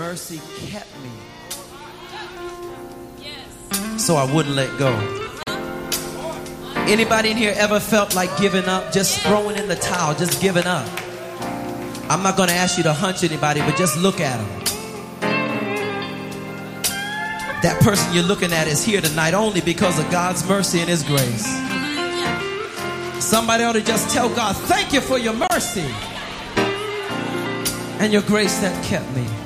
mercy kept me. So I wouldn't let go. Anybody in here ever felt like giving up? Just throwing in the towel, just giving up. I'm not going to ask you to hunch anybody, but just look at them. That person you're looking at is here tonight only because of God's mercy and His grace. Somebody ought to just tell God, thank you for your mercy and your grace that kept me.